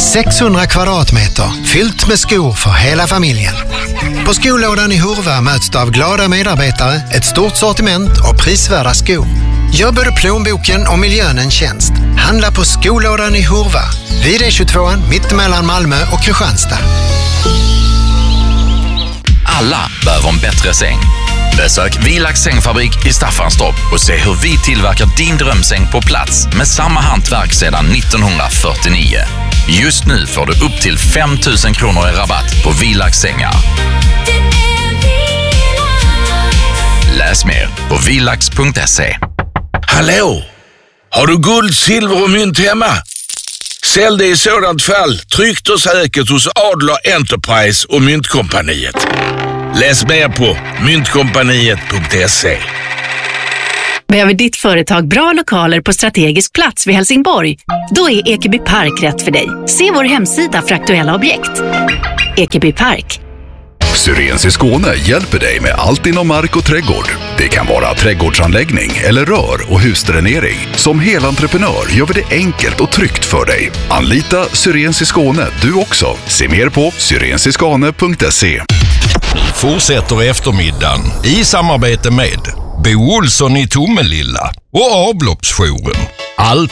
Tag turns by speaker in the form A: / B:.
A: 600 kvadratmeter fyllt med skor för hela familjen. På skolådan i Hurva möts du av glada medarbetare, ett stort sortiment och prisvärda skor. Gör både plånboken och miljön en tjänst. Handla på skolådan i Hurva. Vid E22 mittemellan Malmö och Kristianstad.
B: Alla behöver en bättre säng. Besök Vilax sängfabrik i Staffanstorp och se hur vi tillverkar din drömsäng på plats med samma hantverk sedan 1949. Just nu får du upp till 5 000 kronor i rabatt på Vilax sängar. Läs mer på vilax.se.
C: Hallå! Har du guld, silver och mynt hemma? Sälj det i sådant fall tryggt och säkert hos Adler Enterprise och Myntkompaniet. Läs mer på myntkompaniet.se.
D: Behöver ditt företag bra lokaler på strategisk plats vid Helsingborg? Då är Ekeby Park rätt för dig. Se vår hemsida för aktuella objekt. Ekeby Park.
E: Syrens i Skåne hjälper dig med allt inom mark och trädgård. Det kan vara trädgårdsanläggning eller rör- och husdränering. Som helentreprenör gör vi det enkelt och tryggt för dig. Anlita Syrens i Skåne du också. Se mer på syrensiskane.se.
F: Fortsätter eftermiddagen i samarbete med Bo Olsson i Tomelilla och avloppsjouren. Allt